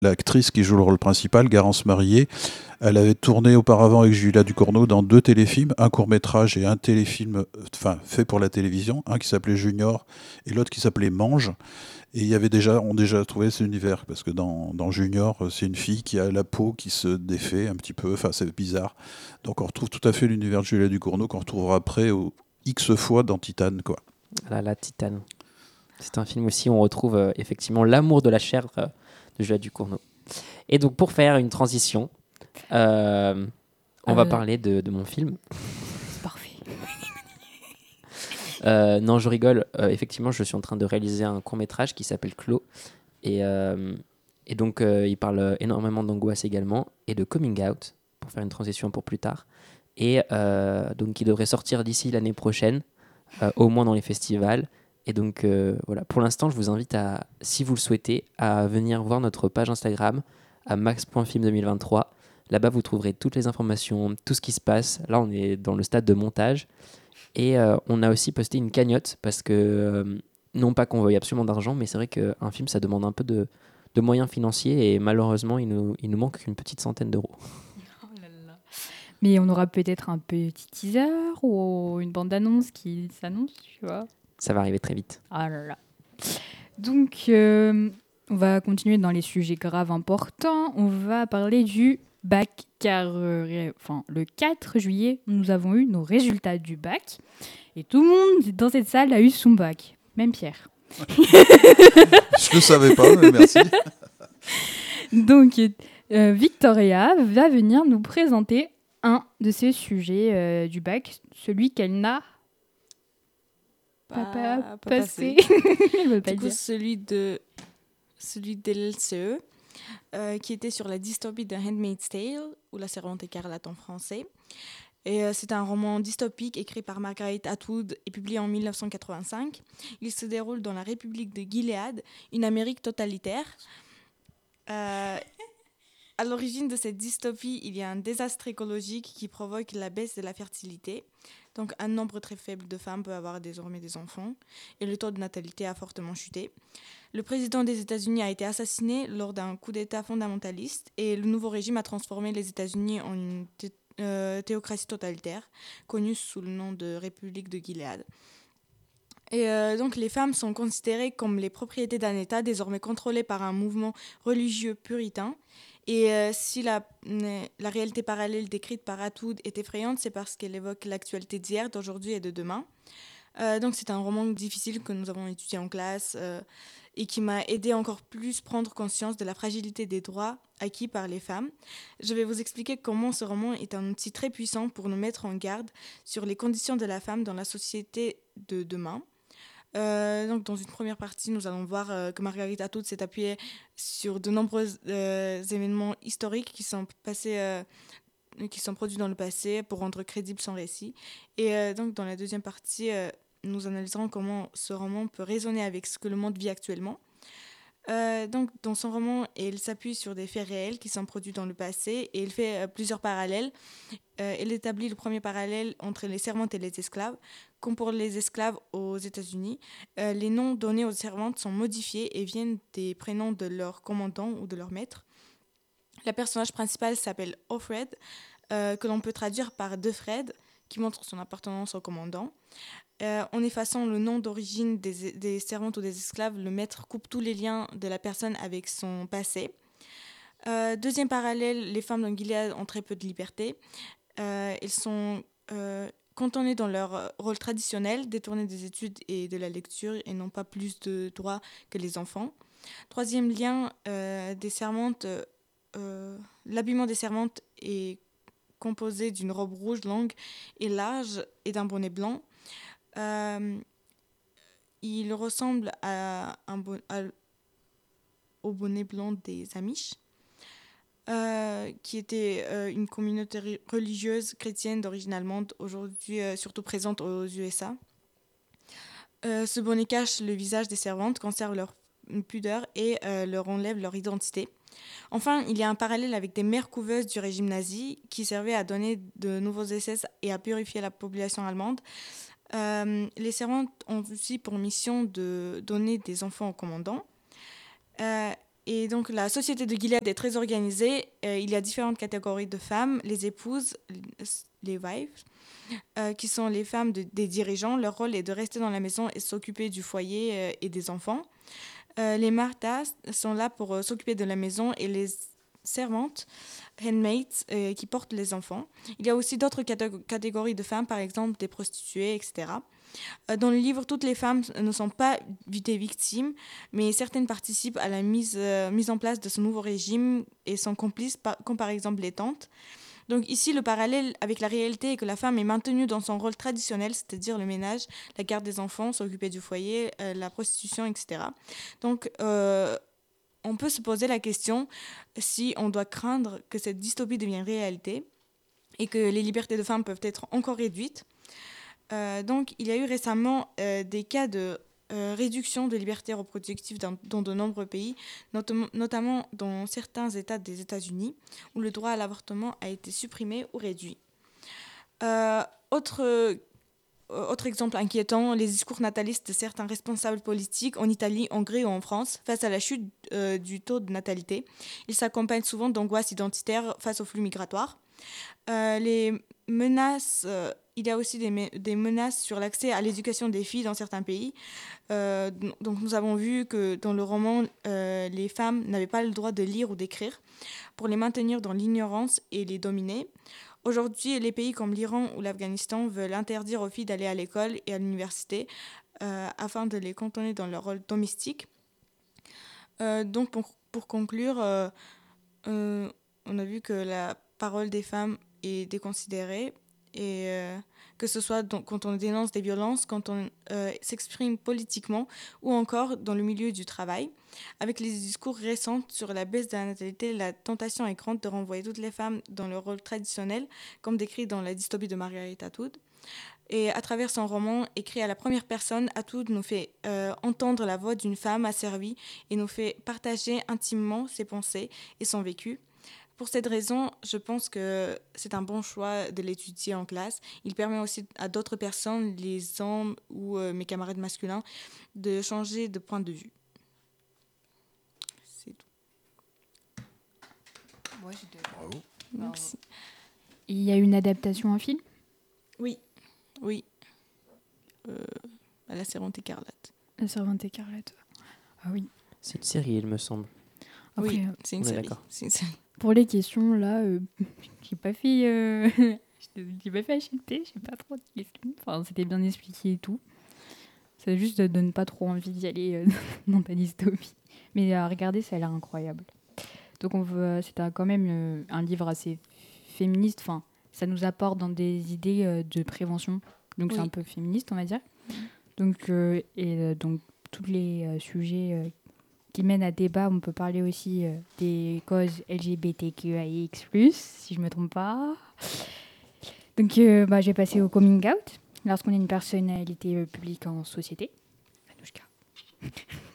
l'actrice qui joue le rôle principal, Garance Marillier, elle avait tourné auparavant avec Julia Ducournau dans 2 téléfilms, un court-métrage et un téléfilm, enfin fait pour la télévision, un qui s'appelait Junior et l'autre qui s'appelait Mange. Et il y avait déjà, on déjà trouvé cet univers, parce que dans Junior, c'est une fille qui a la peau qui se défait un petit peu, enfin c'est bizarre. Donc on retrouve tout à fait l'univers de Julia Ducournau qu'on retrouvera après au X fois dans Titane, quoi. La Titane. C'est un film aussi où on retrouve effectivement l'amour de la chair de Julia Ducournau. Et donc pour faire une transition, on va parler de mon film. C'est parfait. Non, je rigole. Effectivement, je suis en train de réaliser un court-métrage qui s'appelle Clos. Et donc, il parle énormément d'angoisse également et de coming out, pour faire une transition pour plus tard. Et donc, il devrait sortir d'ici l'année prochaine, au moins dans les festivals. Et donc, voilà. Pour l'instant, je vous invite à, si vous le souhaitez, à venir voir notre page Instagram, à max.film2023. Là-bas, vous trouverez toutes les informations, tout ce qui se passe. Là, on est dans le stade de montage. Et on a aussi posté une cagnotte parce que, non pas qu'on veuille absolument d'argent, mais c'est vrai qu'un film, ça demande un peu de moyens financiers et malheureusement, il nous manque une petite centaine d'euros. Oh là là. Mais on aura peut-être un petit teaser ou une bande-annonce qui s'annonce, tu vois. Ça va arriver très vite. Ah là là. Donc, on va continuer dans les sujets graves importants. On va parler du bac, car le 4 juillet, nous avons eu nos résultats du bac. Et tout le monde dans cette salle a eu son bac, même Pierre. Je ne savais pas, mais merci. Donc, Victoria va venir nous présenter un de ces sujets du bac, celui qu'elle n'a pas passé. Elle veut pas Du coup, dire. celui de l'LCE, qui était sur la dystopie de Handmaid's Tale, ou La Servante écarlate en français. Et c'est un roman dystopique écrit par Margaret Atwood et publié en 1985. Il se déroule dans la République de Gilead, une Amérique totalitaire. À l'origine de cette dystopie, il y a un désastre écologique qui provoque la baisse de la fertilité. Donc un nombre très faible de femmes peut avoir désormais des enfants et le taux de natalité a fortement chuté. Le président des États-Unis a été assassiné lors d'un coup d'État fondamentaliste et le nouveau régime a transformé les États-Unis en une théocratie totalitaire, connue sous le nom de République de Gilead. Et donc les femmes sont considérées comme les propriétés d'un État désormais contrôlé par un mouvement religieux puritain. Et si la réalité parallèle décrite par Atwood est effrayante, c'est parce qu'elle évoque l'actualité d'hier, d'aujourd'hui et de demain. Donc c'est un roman difficile que nous avons étudié en classe et qui m'a aidé encore plus prendre conscience de la fragilité des droits acquis par les femmes. Je vais vous expliquer comment ce roman est un outil très puissant pour nous mettre en garde sur les conditions de la femme dans la société de demain. Donc dans une première partie, nous allons voir que Margaret Atwood s'est appuyée sur de nombreux événements historiques qui sont produits dans le passé pour rendre crédible son récit. Et donc dans la deuxième partie, nous analyserons comment ce roman peut résonner avec ce que le monde vit actuellement. Donc dans son roman, elle s'appuie sur des faits réels qui sont produits dans le passé et elle fait plusieurs parallèles. Elle établit le premier parallèle entre les servantes et les esclaves. Comme pour les esclaves aux États-Unis, les noms donnés aux servantes sont modifiés et viennent des prénoms de leur commandant ou de leur maître. La personnage principale s'appelle Offred, que l'on peut traduire par De Fred, qui montre son appartenance au commandant. En effaçant le nom d'origine des servantes ou des esclaves, le maître coupe tous les liens de la personne avec son passé. Deuxième parallèle, les femmes dans Gilead ont très peu de liberté. Elles sont cantonnées dans leur rôle traditionnel, détournées des études et de la lecture et n'ont pas plus de droits que les enfants. Troisième lien, des servantes, l'habillement des servantes est composé d'une robe rouge longue et large et d'un bonnet blanc. Il ressemble au bonnet blanc des Amish. Qui était une communauté religieuse chrétienne d'origine allemande, aujourd'hui surtout présente aux USA. Ce bonnet cache le visage des servantes, conserve leur pudeur et leur enlève leur identité. Enfin, il y a un parallèle avec des mères couveuses du régime nazi qui servaient à donner de nouveaux essais et à purifier la population allemande. Les servantes ont aussi pour mission de donner des enfants au commandant. Et donc, la société de Gilead est très organisée. Il y a différentes catégories de femmes. Les épouses, les wives, qui sont les femmes des dirigeants. Leur rôle est de rester dans la maison et s'occuper du foyer et des enfants. Les martas sont là pour s'occuper de la maison et les servantes, handmaids, qui portent les enfants. Il y a aussi d'autres catégories de femmes, par exemple des prostituées, etc. Dans le livre, toutes les femmes ne sont pas des victimes, mais certaines participent à la mise en place de ce nouveau régime et sont complices, comme par exemple les tantes. Donc ici, le parallèle avec la réalité est que la femme est maintenue dans son rôle traditionnel, c'est-à-dire le ménage, la garde des enfants, s'occuper du foyer, la prostitution, etc. Donc, on peut se poser la question si on doit craindre que cette dystopie devienne réalité et que les libertés de femmes peuvent être encore réduites. Donc, il y a eu récemment des cas de réduction de liberté reproductive dans de nombreux pays, notamment dans certains États des États-Unis, où le droit à l'avortement a été supprimé ou réduit. Autre exemple inquiétant, les discours natalistes de certains responsables politiques en Italie, en Hongrie ou en France face à la chute du taux de natalité. Ils s'accompagnent souvent d'angoisse identitaire face aux flux migratoires. Les menaces, il y a aussi des menaces sur l'accès à l'éducation des filles dans certains pays. Donc nous avons vu que dans le roman, les femmes n'avaient pas le droit de lire ou d'écrire pour les maintenir dans l'ignorance et les dominer. Aujourd'hui, les pays comme l'Iran ou l'Afghanistan veulent interdire aux filles d'aller à l'école et à l'université afin de les cantonner dans leur rôle domestique. Donc pour conclure, on a vu que la parole des femmes est déconsidérée et que ce soit quand on dénonce des violences, quand on s'exprime politiquement ou encore dans le milieu du travail. Avec les discours récents sur la baisse de la natalité, la tentation est grande de renvoyer toutes les femmes dans leur rôle traditionnel, comme décrit dans la dystopie de Margaret Atwood. Et à travers son roman, écrit à la première personne, Atwood nous fait entendre la voix d'une femme asservie et nous fait partager intimement ses pensées et son vécu. Pour cette raison, je pense que c'est un bon choix de l'étudier en classe. Il permet aussi à d'autres personnes, les hommes ou mes camarades masculins, de changer de point de vue. C'est tout. Ouais, Bravo. Merci. Il y a une adaptation en film ? Oui. La Servante écarlate. La Servante écarlate. Ah oui. C'est une série, il me semble. Après, Oui, c'est une on est série. d'accord. C'est une série. pour les questions, là, j'ai pas fait... j'ai pas fait HLP, j'ai pas trop de questions. Enfin, c'était bien expliqué et tout. Ça juste donne pas trop envie d'y aller dans ta dystopie. Mais à regarder, ça a l'air incroyable. Donc c'est quand même un livre assez féministe. Enfin, ça nous apporte dans des idées de prévention. Donc Oui. c'est un peu féministe, on va dire. Donc, donc tous les sujets qui mènent à débat, on peut parler aussi des causes LGBTQIX+, si je me trompe pas. Donc j'ai passé au coming out lorsqu'on est une personnalité publique en société. Anouchka.